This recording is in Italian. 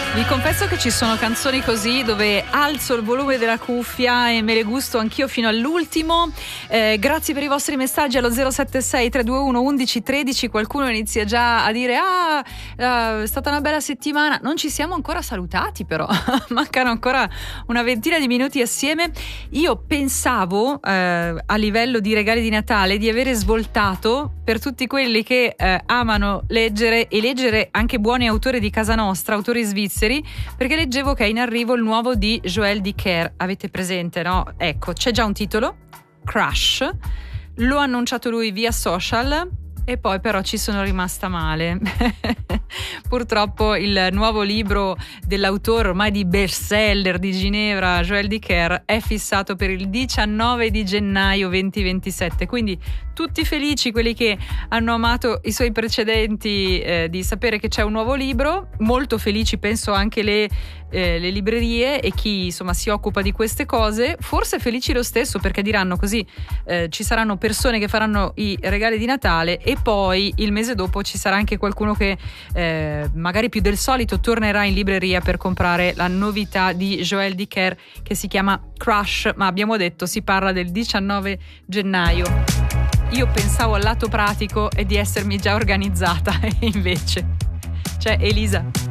Vi confesso che ci sono canzoni così dove alzo il volume della cuffia e me le gusto anch'io fino all'ultimo. Grazie per i vostri messaggi allo 076 321 1113. Qualcuno inizia già a dire è stata una bella settimana. Non ci siamo ancora salutati però mancano ancora una ventina di minuti assieme. Io pensavo a livello di regali di Natale di avere svoltato per tutti quelli che amano leggere e leggere anche buoni autori di casa nostra, autori svizzeri, perché leggevo che è in arrivo il nuovo di Joël Dicker. Avete presente, no? Ecco, c'è già un titolo, Crush, l'ho annunciato lui via social e poi però ci sono rimasta male. Purtroppo il nuovo libro dell'autore ormai di bestseller di Ginevra, Joël Dicker, è fissato per il 19 di gennaio 2027, quindi tutti felici quelli che hanno amato i suoi precedenti di sapere che c'è un nuovo libro, molto felici penso anche le librerie e chi insomma si occupa di queste cose, forse felici lo stesso perché diranno così ci saranno persone che faranno i regali di Natale e poi il mese dopo ci sarà anche qualcuno che magari più del solito tornerà in libreria per comprare la novità di Joël Dicker che si chiama Crush, ma abbiamo detto si parla del 19 gennaio. Io pensavo al lato pratico e di essermi già organizzata e invece c'è Elisa.